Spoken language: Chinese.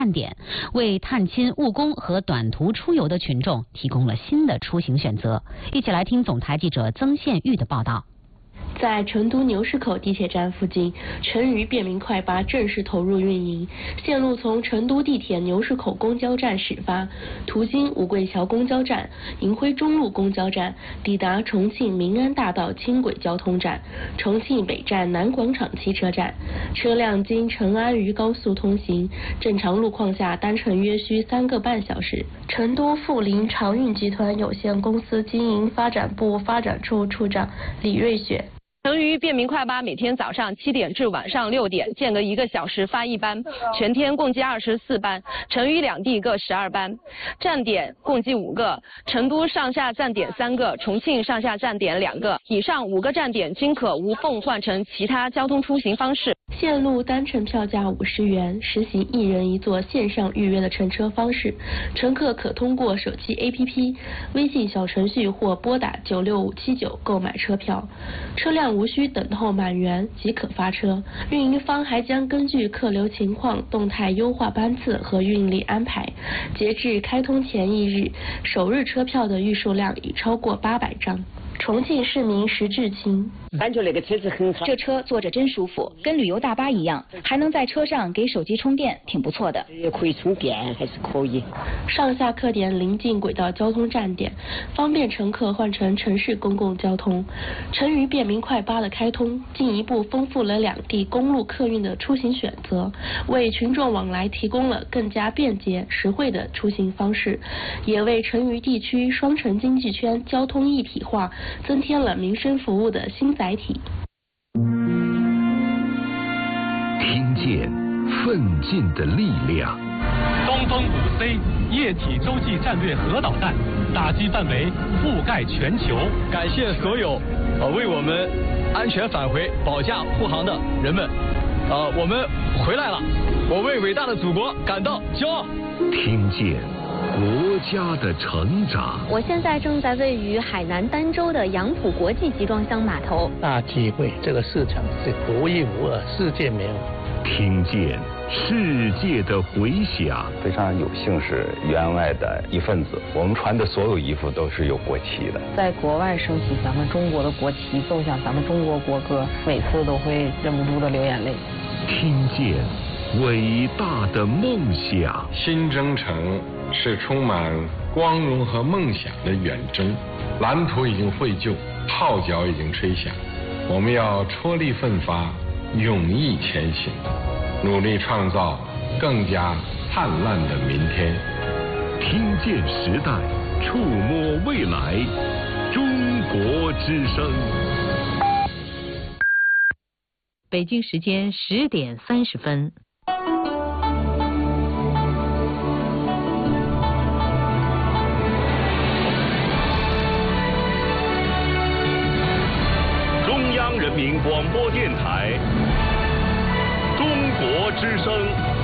站点，为探亲、务工和短途出游的群众提供了新的出行选择。一起来听总台记者曾宪玉的报道。 在成都牛市口地铁站附近，成渝便民快八正式投入运营。线路从成都地铁牛市口公交站始发，途经五桂桥公交站、银辉中路公交站，抵达重庆民安大道轻轨交通站、重庆北站南广场汽车站。车辆经成安渝高速通行，正常路况下单程约需3个半小时。成都富临长运集团有限公司经营发展部发展处处长李瑞雪。 成渝便民快八每天早上7点至晚上6点，间隔1个小时发1班，全天共计24班，成渝两地各12班，站点共计5个，成都上下站点3个，重庆上下站点2个，以上5个站点均可无缝换乘其他交通出行方式。 线路单程票价50元，实行1人1座线上预约的乘车方式，乘客可通过手机 APP、微信小程序或拨打96579购买车票，车辆无需等候满员即可发车。运营方还将根据客流情况动态优化班次和运力安排。截至开通前1日，首日车票的预售量已超过800张。重庆市民石志清， 感觉那个车子很好， 这车坐着真舒服，跟旅游大巴一样，还能在车上给手机充电，挺不错的。 也可以充电，还是可以。 上下客点临近轨道交通站点，方便乘客换乘城市公共交通。成渝便民快八的开通，进一步丰富了两地公路客运的出行选择，为群众往来提供了更加便捷实惠的出行方式，也为成渝地区双城经济圈交通一体化增添了民生服务的新载体。 听见奋进的力量。 东风5C 液体洲际战略核导弹打击范围覆盖全球。 感谢所有为我们安全返回保驾护航的人们。我们回来了，我为伟大的祖国感到骄傲。 听见国家的成长。 我现在正在位于海南儋州的杨浦国际集装箱码头。 大机会，这个市场是独一无二，世界没有。 听见世界的回响。 非常有幸是员外的一份子，我们穿的所有衣服都是有国旗的。 在国外升起咱们中国的国旗，奏响咱们中国国歌，每次都会忍不住的流眼泪。 听见伟大的梦想。 新征程是充满光荣和梦想的远征，蓝图已经绘就，号角已经吹响，我们要踔厉奋发，勇毅前行，努力创造更加灿烂的明天。 听见时代，触摸未来，中国之声。 北京时间10点30分。 中央人民广播电台，中国之声。